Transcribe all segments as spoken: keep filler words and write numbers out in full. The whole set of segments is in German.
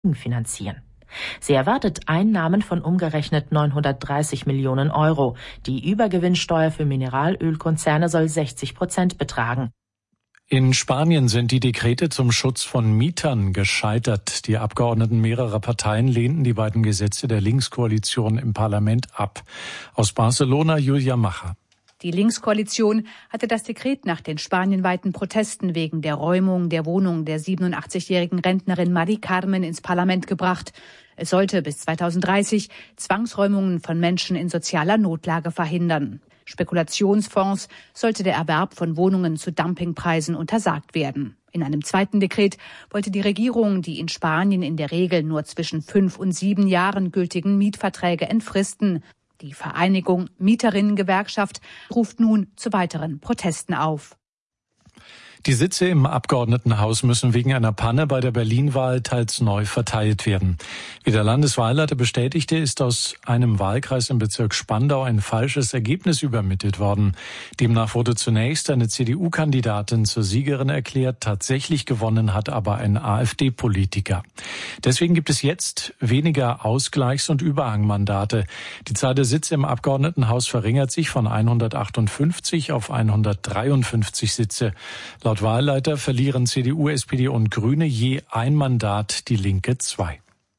finanzieren. Sie erwartet Einnahmen von umgerechnet neunhundertdreißig Millionen Euro. Die Übergewinnsteuer für Mineralölkonzerne soll sechzig Prozent betragen. In Spanien sind die Dekrete zum Schutz von Mietern gescheitert. Die Abgeordneten mehrerer Parteien lehnten die beiden Gesetze der Linkskoalition im Parlament ab. Aus Barcelona Julia Macher. Die Linkskoalition hatte das Dekret nach den spanienweiten Protesten wegen der Räumung der Wohnung der siebenundachtzigjährigen Rentnerin Mari Carmen ins Parlament gebracht. Es sollte bis zweitausenddreißig Zwangsräumungen von Menschen in sozialer Notlage verhindern. Spekulationsfonds sollte der Erwerb von Wohnungen zu Dumpingpreisen untersagt werden. In einem zweiten Dekret wollte die Regierung die in Spanien in der Regel nur zwischen fünf und sieben Jahren gültigen Mietverträge entfristen. Die Vereinigung Mieterinnengewerkschaft ruft nun zu weiteren Protesten auf. Die Sitze im Abgeordnetenhaus müssen wegen einer Panne bei der Berlin-Wahl teils neu verteilt werden. Wie der Landeswahlleiter bestätigte, ist aus einem Wahlkreis im Bezirk Spandau ein falsches Ergebnis übermittelt worden. Demnach wurde zunächst eine C D U-Kandidatin zur Siegerin erklärt, tatsächlich gewonnen hat aber ein AfD-Politiker. Deswegen gibt es jetzt weniger Ausgleichs- und Überhangmandate. Die Zahl der Sitze im Abgeordnetenhaus verringert sich von hundertachtundfünfzig auf hundertdreiundfünfzig Sitze. Laut Wahlleiter verlieren C D U, S P D und Grüne je ein Mandat, die Linke zwei.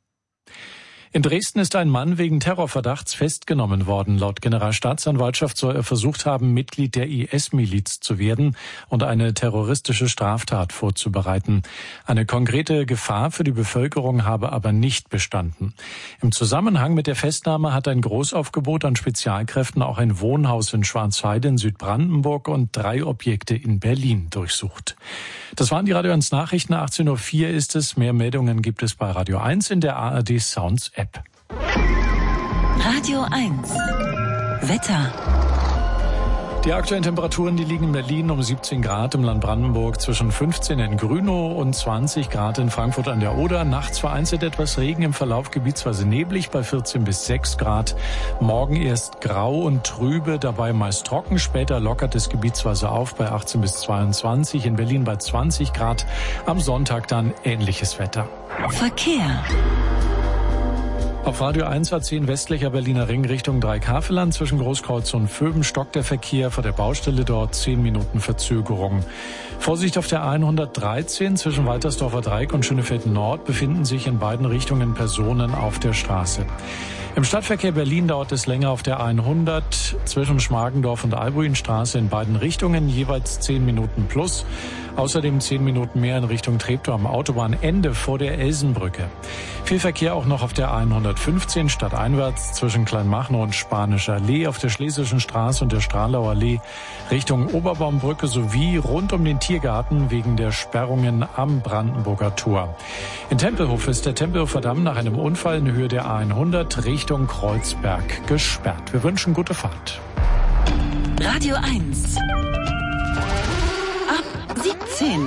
In Dresden ist ein Mann wegen Terrorverdachts festgenommen worden. Laut Generalstaatsanwaltschaft soll er versucht haben, Mitglied der I S-Miliz zu werden und eine terroristische Straftat vorzubereiten. Eine konkrete Gefahr für die Bevölkerung habe aber nicht bestanden. Im Zusammenhang mit der Festnahme hat ein Großaufgebot an Spezialkräften auch ein Wohnhaus in Schwarzheide in Südbrandenburg und drei Objekte in Berlin durchsucht. Das waren die Radio eins Nachrichten. achtzehn Uhr vier ist es. Mehr Meldungen gibt es bei Radio eins in der A R D Sounds App. Radio eins Wetter. Die aktuellen Temperaturen, die liegen in Berlin um siebzehn Grad, im Land Brandenburg zwischen fünfzehn in Grünow und zwanzig Grad in Frankfurt an der Oder. Nachts vereinzelt etwas Regen, im Verlauf gebietsweise neblig bei vierzehn bis sechs Grad. Morgen erst grau und trübe, dabei meist trocken. Später lockert es gebietsweise auf bei achtzehn bis zweiundzwanzig, in Berlin bei zwanzig Grad. Am Sonntag dann ähnliches Wetter. Verkehr. Auf Radio eins A zehn westlicher Berliner Ring Richtung Dreikafelland zwischen Großkreuz und Vöben stockt der Verkehr vor der Baustelle dort zehn Minuten Verzögerung. Vorsicht auf der A hundertdreizehn zwischen Waltersdorfer Dreieck und Schönefeld Nord befinden sich in beiden Richtungen Personen auf der Straße. Im Stadtverkehr Berlin dauert es länger auf der A hundert zwischen Schmargendorf und Albuinstraße in beiden Richtungen, jeweils zehn Minuten plus. Außerdem zehn Minuten mehr in Richtung Treptow am Autobahnende vor der Elsenbrücke. Viel Verkehr auch noch auf der A hundertfünfzehn stadteinwärts zwischen Kleinmachnow und Spanischer Allee, auf der Schlesischen Straße und der Strahlau Allee Richtung Oberbaumbrücke sowie rund um den Tiergarten wegen der Sperrungen am Brandenburger Tor. In Tempelhof ist der Tempelhofer Damm nach einem Unfall in Höhe der A hundert Richtung Kreuzberg gesperrt. Wir wünschen gute Fahrt. Radio eins. Ab siebzehn.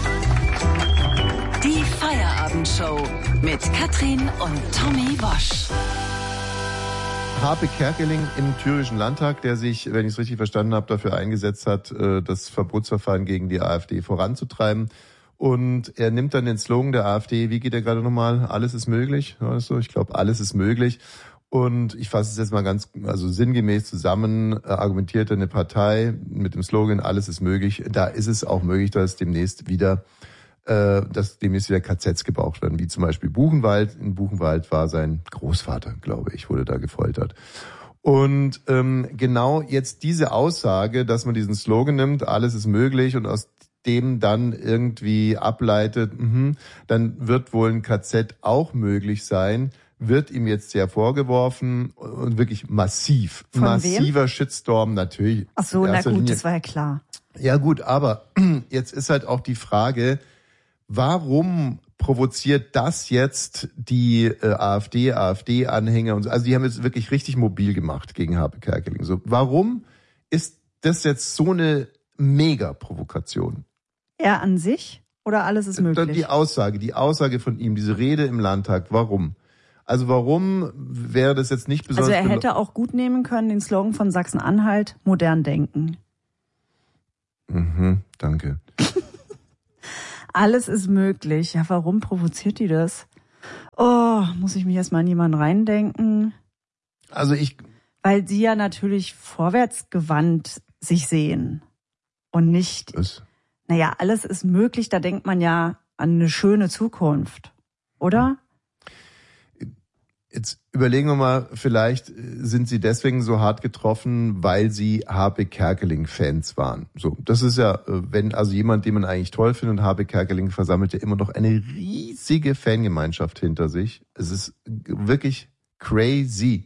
Die Feierabendshow mit Katrin und Tommy Wosch. Harpe Kerkeling im Thüringischen Landtag, der sich, wenn ich es richtig verstanden habe, dafür eingesetzt hat, das Verbotsverfahren gegen die AfD voranzutreiben. Und er nimmt dann den Slogan der AfD, wie geht er gerade nochmal? Alles ist möglich. Also ich glaube, alles ist möglich. Und ich fasse es jetzt mal ganz, also sinngemäß zusammen, argumentiert eine Partei mit dem Slogan, alles ist möglich. Da ist es auch möglich, dass demnächst wieder, äh, dass demnächst wieder K Zs gebraucht werden, wie zum Beispiel Buchenwald. In Buchenwald war sein Großvater, glaube ich, wurde da gefoltert. Und ähm, genau jetzt diese Aussage, dass man diesen Slogan nimmt, alles ist möglich und aus dem dann irgendwie ableitet, mh, dann wird wohl ein K Z auch möglich sein, wird ihm jetzt sehr vorgeworfen und wirklich massiv, Von massiver wem? Shitstorm natürlich. Ach so, na gut, Linie. das war ja klar. Ja gut, aber jetzt ist halt auch die Frage, warum provoziert das jetzt die äh, AfD, AfD-Anhänger und so? Also die haben jetzt wirklich richtig mobil gemacht gegen Harpe Kerkeling. So, warum ist das jetzt so eine Mega-Provokation? Er an sich oder alles ist möglich? Die Aussage, die Aussage von ihm, diese Rede im Landtag, warum? Also warum wäre das jetzt nicht besonders... Also er hätte auch gut nehmen können, den Slogan von Sachsen-Anhalt, modern denken. Mhm, danke. Alles ist möglich. Ja, warum provoziert die das? Oh, muss ich mich erstmal in jemanden reindenken? Also ich... Weil sie ja natürlich vorwärtsgewandt sich sehen und nicht... Was? Naja, alles ist möglich, da denkt man ja an eine schöne Zukunft, oder? Jetzt überlegen wir mal, vielleicht sind sie deswegen so hart getroffen, weil sie H P Kerkeling-Fans waren. So, das ist ja, wenn also jemand, den man eigentlich toll findet, und H P Kerkeling versammelt ja immer noch eine riesige Fangemeinschaft hinter sich. Es ist wirklich crazy.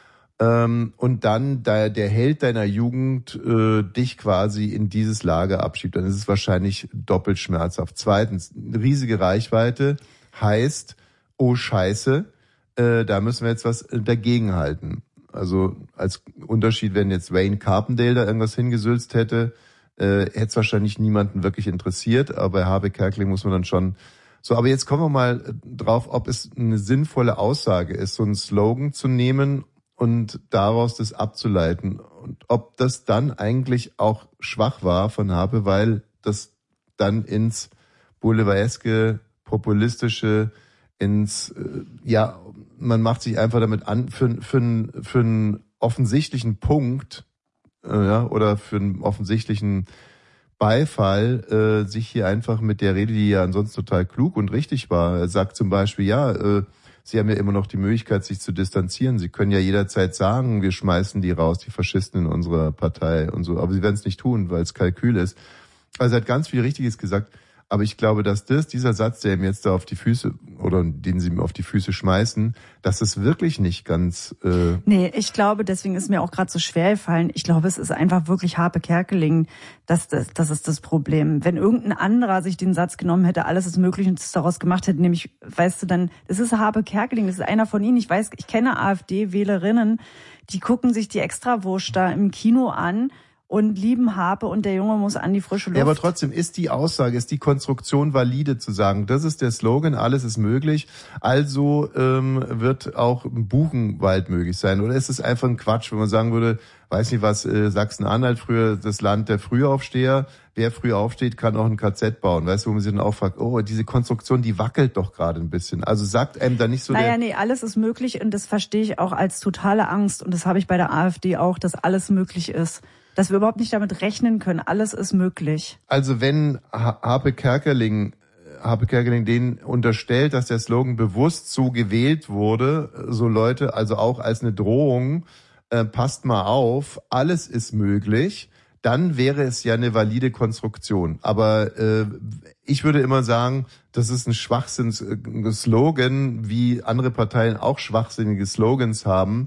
Und dann der, der Held deiner Jugend äh, dich quasi in dieses Lager abschiebt, dann ist es wahrscheinlich doppelt schmerzhaft. Zweitens, eine riesige Reichweite heißt, oh Scheiße, äh, da müssen wir jetzt was dagegen halten. Also als Unterschied, wenn jetzt Wayne Carpendale da irgendwas hingesülzt hätte, äh, hätte es wahrscheinlich niemanden wirklich interessiert, aber bei H P Kerkeling muss man dann schon... So, aber jetzt kommen wir mal drauf, ob es eine sinnvolle Aussage ist, so einen Slogan zu nehmen und daraus das abzuleiten. Und ob das dann eigentlich auch schwach war von Harpe, weil das dann ins Boulevardeske, populistische, ins, äh, ja, man macht sich einfach damit an, für, für, für einen offensichtlichen Punkt, äh, ja, oder für einen offensichtlichen Beifall, äh, sich hier einfach mit der Rede, die ja ansonsten total klug und richtig war, er sagt zum Beispiel, ja, äh, Sie haben ja immer noch die Möglichkeit, sich zu distanzieren. Sie können ja jederzeit sagen, wir schmeißen die raus, die Faschisten in unserer Partei und so. Aber sie werden es nicht tun, weil es Kalkül ist. Also er hat ganz viel Richtiges gesagt. Aber ich glaube, dass das, dieser Satz, der ihm jetzt da auf die Füße, oder den sie ihm auf die Füße schmeißen, dass es wirklich nicht ganz... Äh Nee, ich glaube, deswegen ist mir auch gerade so schwer gefallen. Ich glaube, es ist einfach wirklich Harpe Kerkeling. Das, das, das ist das Problem. Wenn irgendein anderer sich den Satz genommen hätte, alles ist möglich und es daraus gemacht hätte, nämlich, weißt du, dann, das ist Harpe Kerkeling, das ist einer von ihnen. Ich weiß, ich kenne AfD-Wählerinnen, die gucken sich die Extrawurst da im Kino an und lieben Harpe und der Junge muss an die frische Luft. Ja, aber trotzdem ist die Aussage, ist die Konstruktion valide zu sagen, das ist der Slogan, alles ist möglich, also ähm, wird auch Buchenwald möglich sein. Oder ist es einfach ein Quatsch, wenn man sagen würde, weiß nicht was, äh, Sachsen-Anhalt früher, das Land der Frühaufsteher, wer früh aufsteht, kann auch ein K Z bauen. Weißt du, wo man sich dann auch fragt, oh, diese Konstruktion, die wackelt doch gerade ein bisschen. Also sagt einem da nicht so naja, der... nee, alles ist möglich und das verstehe ich auch als totale Angst und das habe ich bei der AfD auch, dass alles möglich ist. Dass wir überhaupt nicht damit rechnen können. Alles ist möglich. Also wenn Harpe Kerkeling, Harpe Kerkeling denen unterstellt, dass der Slogan bewusst so gewählt wurde, so Leute, also auch als eine Drohung, äh, passt mal auf, alles ist möglich, dann wäre es ja eine valide Konstruktion. Aber äh, ich würde immer sagen, das ist ein Schwachsinns-Slogan, wie andere Parteien auch schwachsinnige Slogans haben.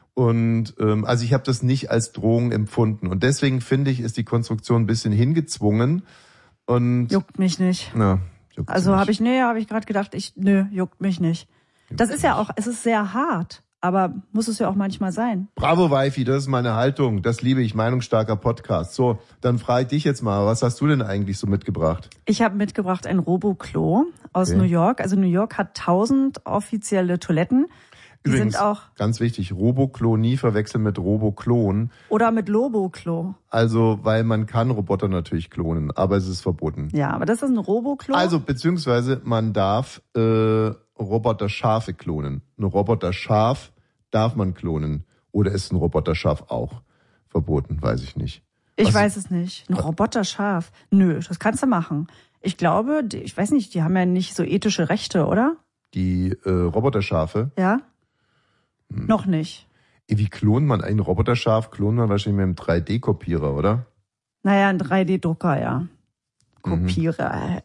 Und ähm, also ich habe das nicht als Drohung empfunden. Und deswegen finde ich, ist die Konstruktion ein bisschen hingezwungen. Und juckt mich nicht. Na, juckt also habe ich, nee, habe ich gerade gedacht, ich, nö, juckt mich nicht. Juckt das ist ja auch, es ist sehr hart, aber muss es ja auch manchmal sein. Bravo, Wifi, das ist meine Haltung. Das liebe ich, meinungsstarker Podcast. So, dann frage ich dich jetzt mal, was hast du denn eigentlich so mitgebracht? Ich habe mitgebracht ein Roboklo aus Okay. New York. Also New York hat tausend offizielle Toiletten. Die Übrigens, sind auch ganz wichtig, Roboklo nie verwechseln mit Roboklon. oder mit Loboklo. Also, weil man kann Roboter natürlich klonen, aber es ist verboten. Ja, aber das ist ein Roboklo. Also, beziehungsweise man darf äh, Roboter-Schafe klonen. Ein Roboter-Schaf darf man klonen. Oder ist ein Roboter-Schaf auch verboten? Weiß ich nicht. ich Was- weiß es nicht. Ein Roboterschaf. Nö, das kannst du machen. Ich glaube, die, ich weiß nicht, die haben ja nicht so ethische Rechte, oder? Die äh, Roboterschafe, Ja? Hm. Noch nicht. wie klont man ein Roboterschaf? Klont man wahrscheinlich mit einem drei D Kopierer, oder? Naja, ein drei D Drucker, ja. Mhm. Kopierer.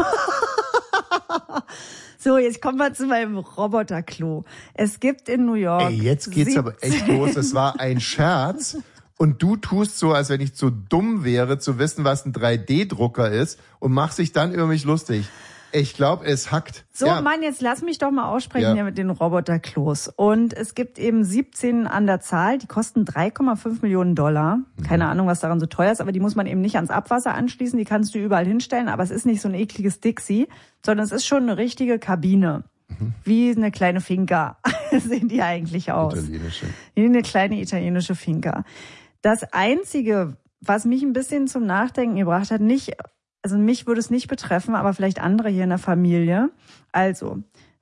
So, jetzt kommen wir zu meinem Roboterklo. Es gibt in New York. Ey, jetzt geht's aber echt los. Das war ein Scherz. Und du tust so, als wenn ich zu dumm wäre, zu wissen, was ein drei D Drucker ist und machst dich dann über mich lustig. Ich glaube, es hackt. So, ja. Mann, jetzt lass mich doch mal aussprechen Ja. hier mit den Roboterklos. Und es gibt eben siebzehn an der Zahl, die kosten drei Komma fünf Millionen Dollar. Keine Ahnung, was daran so teuer ist, aber die muss man eben nicht ans Abwasser anschließen, die kannst du überall hinstellen, aber es ist nicht so ein ekliges Dixie, sondern es ist schon eine richtige Kabine. Mhm. Wie eine kleine Finca sehen die eigentlich aus. Italienische. Wie eine kleine italienische Finca. Das Einzige, was mich ein bisschen zum Nachdenken gebracht hat, nicht, also mich würde es nicht betreffen, aber vielleicht andere hier in der Familie. Also,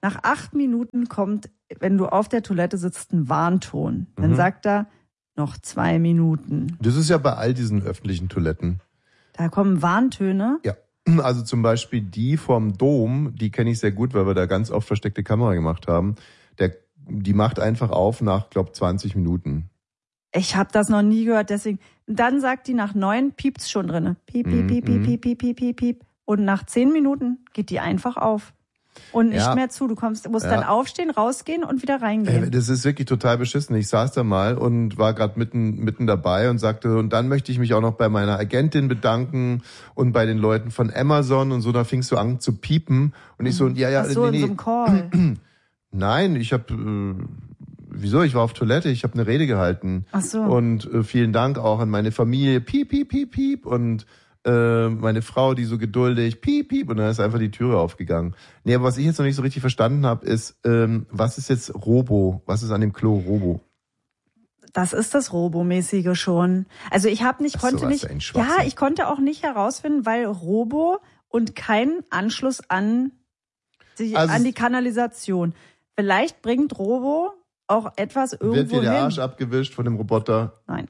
Nach acht Minuten kommt, wenn du auf der Toilette sitzt, ein Warnton. Dann Mhm. sagt er, noch zwei Minuten. Das ist ja bei all diesen öffentlichen Toiletten. Da kommen Warntöne. Ja, also zum Beispiel die vom Dom, die kenne ich sehr gut, weil wir da ganz oft versteckte Kamera gemacht haben. Der, die macht einfach auf nach, glaube zwanzig Minuten. Ich habe das noch nie gehört, deswegen. Dann sagt die, nach neun piept's schon drinne. Piep, piep, piep, piep, piep, piep, piep, piep, piep. Und nach zehn Minuten geht die einfach auf. Und nicht Ja. mehr zu. Du kommst, musst Ja. dann aufstehen, rausgehen und wieder reingehen. Äh, Das ist wirklich total beschissen. Ich saß da mal und war gerade mitten mitten dabei und sagte, und dann möchte ich mich auch noch bei meiner Agentin bedanken und bei den Leuten von Amazon und so. Da fingst du an zu piepen und ich so, ja, ja, Ach so, nee, in nee. so einem Call. Nein, ich habe, äh, wieso? Ich war auf Toilette, ich habe eine Rede gehalten. Ach so. Und äh, vielen Dank auch an meine Familie, piep, piep, piep, piep und äh, meine Frau, die so geduldig, piep, piep, und dann ist einfach die Türe aufgegangen. Nee, aber was ich jetzt noch nicht so richtig verstanden habe, ist, ähm, was ist jetzt Robo? Was ist an dem Klo Robo? Das ist das Robomäßige schon. Also ich habe nicht, Ach so, konnte was nicht, für ein Schwachsinn. ja, ich konnte auch nicht herausfinden, weil Robo und kein Anschluss an die, Also an die Kanalisation. Vielleicht bringt Robo auch etwas irgendwo Wird dir der hin. Arsch abgewischt von dem Roboter? Nein.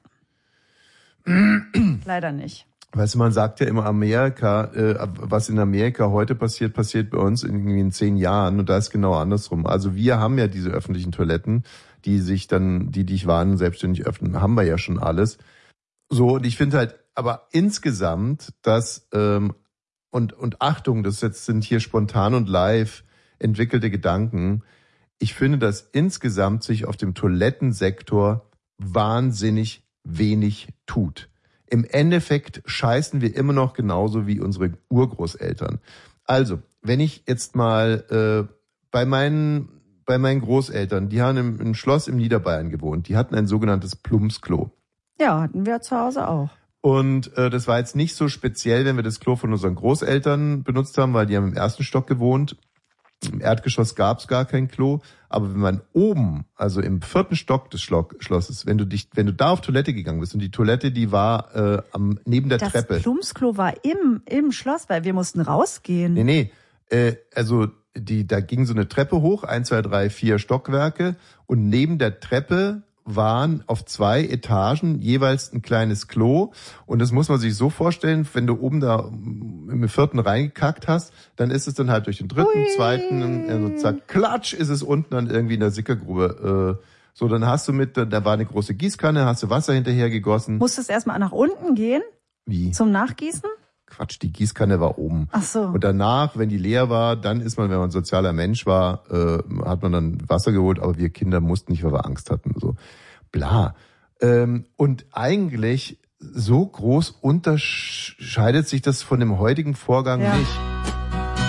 Leider nicht. Weißt du, man sagt ja immer Amerika, äh, was in Amerika heute passiert, passiert bei uns irgendwie in zehn Jahren und da ist genau andersrum. Also wir haben ja diese öffentlichen Toiletten, die sich dann, die dich warnen, selbstständig öffnen, haben wir ja schon alles. So, und ich finde halt, aber insgesamt, dass, ähm, und, und Achtung, das jetzt sind hier spontan und live entwickelte Gedanken, ich finde, dass insgesamt sich auf dem Toilettensektor wahnsinnig wenig tut. Im Endeffekt scheißen wir immer noch genauso wie unsere Urgroßeltern. Also, wenn ich jetzt mal äh, bei meinen bei meinen Großeltern, die haben im, im Schloss im Niederbayern gewohnt, die hatten ein sogenanntes Plumpsklo. Ja, hatten wir zu Hause auch. Und äh, das war jetzt nicht so speziell, wenn wir das Klo von unseren Großeltern benutzt haben, weil die haben im ersten Stock gewohnt. Im Erdgeschoss gab's gar kein Klo, aber wenn man oben, also im vierten Stock des Schlock, Schlosses, wenn du dich, wenn du da auf Toilette gegangen bist und die Toilette, die war äh, am neben der Das Treppe. Plumpsklo war im im Schloss, weil wir mussten rausgehen. Nee, nee, äh, also die, da ging so eine Treppe hoch, ein, zwei, drei, vier Stockwerke und neben der Treppe waren auf zwei Etagen jeweils ein kleines Klo und das muss man sich so vorstellen, wenn du oben da im vierten reingekackt hast, dann ist es dann halt durch den dritten, Hui. zweiten, also zack, klatsch, ist es unten dann irgendwie in der Sickergrube. Äh, so, dann hast du mit, da war eine große Gießkanne, hast du Wasser hinterher gegossen. Musstest erstmal nach unten gehen Wie? zum Nachgießen? Quatsch, die Gießkanne war oben. Ach so. Und danach, wenn die leer war, dann ist man, wenn man ein sozialer Mensch war, äh, hat man dann Wasser geholt, aber wir Kinder mussten nicht, weil wir Angst hatten. So, bla. Ähm, und eigentlich so groß unterscheidet sich das von dem heutigen Vorgang Ja. nicht.